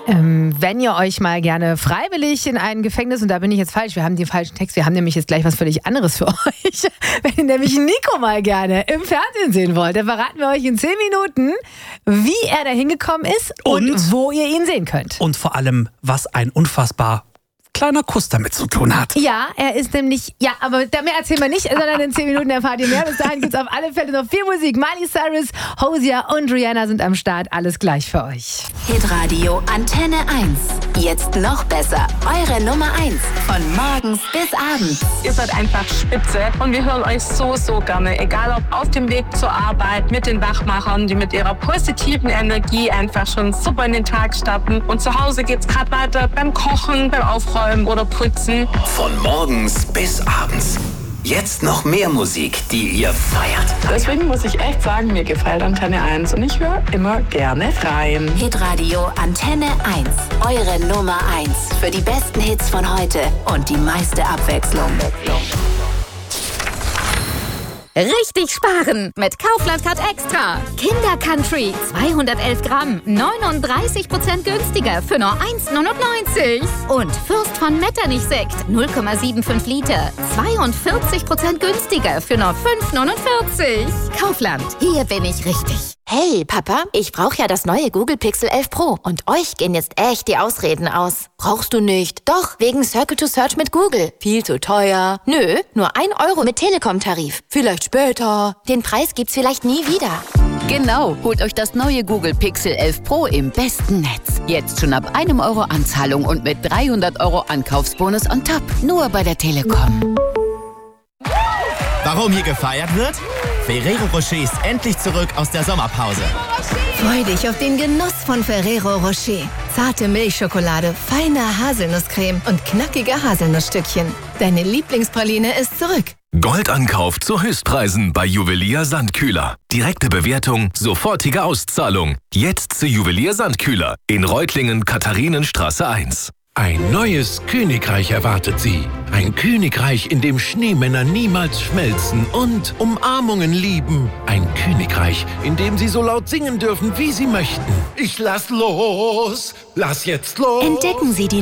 Wenn ihr euch mal gerne freiwillig in ein Gefängnis, und da bin ich jetzt falsch, wir haben den falschen Text, wir haben nämlich jetzt gleich was völlig anderes für euch. Wenn ihr nämlich Nico mal gerne im Fernsehen sehen wollt, dann verraten wir euch in 10 Minuten, wie er da hingekommen ist und wo ihr ihn sehen könnt. Und vor allem, was ein unfassbar kleiner Kuss damit zu tun hat. Ja, er ist nämlich, aber mehr erzählen wir nicht, sondern in 10 Minuten erfahrt ihr mehr. Bis dahin gibt es auf alle Fälle noch viel Musik. Miley Cyrus, Hosier und Rihanna sind am Start. Alles gleich für euch. Hitradio Antenne 1. Jetzt noch besser. Eure Nummer 1. Von morgens bis abends. Ihr seid einfach spitze und wir hören euch so, so gerne. Egal ob auf dem Weg zur Arbeit, mit den Wachmachern, die mit ihrer positiven Energie einfach schon super in den Tag starten. Und zu Hause geht's gerade weiter beim Kochen, beim Aufräumen oder putzen. Von morgens bis abends. Jetzt noch mehr Musik, die ihr feiert. Deswegen muss ich echt sagen, mir gefällt Antenne 1 und ich höre immer gerne rein. Hitradio Antenne 1. Eure Nummer 1 für die besten Hits von heute und die meiste Abwechslung. Richtig sparen mit Kaufland Card Extra. Kinder Country 211 Gramm, 39% günstiger für nur 1,99. Und Fürst von Metternich Sekt 0,75 Liter, 42% günstiger für nur 5,49. Kaufland, hier bin ich richtig. Hey, Papa, ich brauche ja das neue Google Pixel 11 Pro und euch gehen jetzt echt die Ausreden aus. Brauchst du nicht? Doch, wegen Circle to Search mit Google. Viel zu teuer. Nö, nur 1 Euro mit Telekom-Tarif. Vielleicht später. Den Preis gibt's vielleicht nie wieder. Genau, holt euch das neue Google Pixel 11 Pro im besten Netz. Jetzt schon ab 1 Euro Anzahlung und mit 300 Euro Ankaufsbonus on top. Nur bei der Telekom. Warum hier gefeiert wird? Ferrero Rocher ist endlich zurück aus der Sommerpause. Freu dich auf den Genuss von Ferrero Rocher. Zarte Milchschokolade, feine Haselnusscreme und knackige Haselnussstückchen. Deine Lieblingspraline ist zurück. Goldankauf zu Höchstpreisen bei Juwelier Sandkühler. Direkte Bewertung, sofortige Auszahlung. Jetzt zu Juwelier Sandkühler in Reutlingen, Katharinenstraße 1. Ein neues Königreich erwartet Sie. Ein Königreich, in dem Schneemänner niemals schmelzen und Umarmungen lieben. Ein Königreich, in dem Sie so laut singen dürfen, wie Sie möchten. Ich lass los! Lass jetzt los! Entdecken Sie die